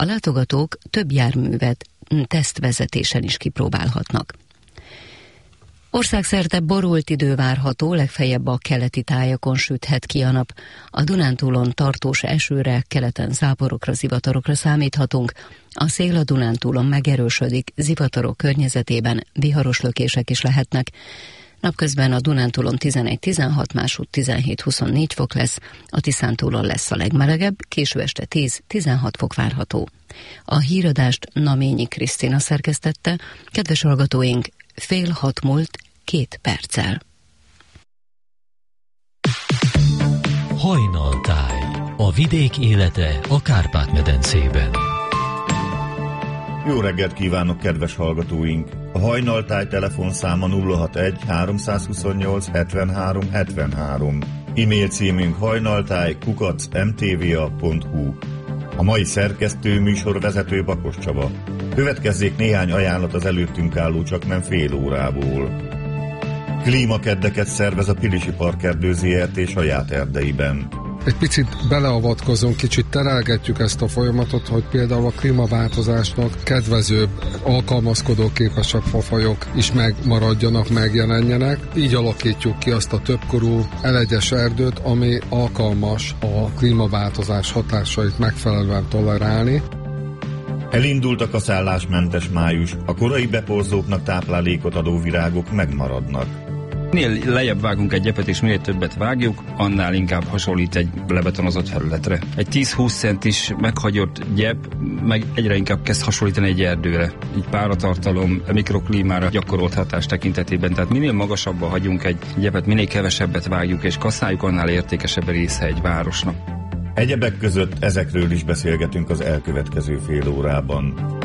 A látogatók több járművet tesztvezetésen is kipróbálhatnak. Országszerte borult idő várható, legfeljebb a keleti tájakon süthet ki a nap. A Dunántúlon tartós esőre, keleten záporokra, zivatarokra számíthatunk. A szél a Dunántúlon megerősödik, zivatarok környezetében viharos lökések is lehetnek. Napközben a Dunántúlon 11-16, másút 17-24 fok lesz, a Tiszántúlon lesz a legmelegebb, késő este 10-16 fok várható. A híradást Naményi Krisztina szerkesztette, kedves hallgatóink, 5:30 múlt 2 perccel. Hajnaltáj, a vidék élete a Kárpát-medencében. Jó reggelt kívánok, kedves hallgatóink! A Hajnaltáj telefonszáma 061 328 73 73. E-mail címünk hajnaltáj@mtva.hu. A mai szerkesztő műsorvezető Bakos Csaba. Következzék néhány ajánlat az előttünk álló csaknem fél órából. Klímakeddeket szervez a Pilisi Parkerdő Zrt. Saját erdeiben. Egy picit beleavatkozunk, kicsit terelgetjük ezt a folyamatot, hogy például a klímaváltozásnak kedvezőbb, alkalmazkodóképesebb fafajok is megmaradjanak, megjelenjenek. Így alakítjuk ki azt a többkorú elegyes erdőt, ami alkalmas a klímaváltozás hatásait megfelelően tolerálni. Elindultak a szállásmentes május, a korai beporzóknak táplálékot adó virágok megmaradnak. Minél lejjebb vágunk egy gyepet és minél többet vágjuk, annál inkább hasonlít egy lebetonozott felületre. Egy 10-20 centis meghagyott gyep meg egyre inkább kezd hasonlítani egy erdőre. Így páratartalom, mikroklímára gyakorolt hatás tekintetében. Tehát minél magasabbra hagyunk egy gyepet, minél kevesebbet vágjuk és kaszáljuk, annál értékesebb része egy városnak. Egyebek között ezekről is beszélgetünk az elkövetkező fél órában.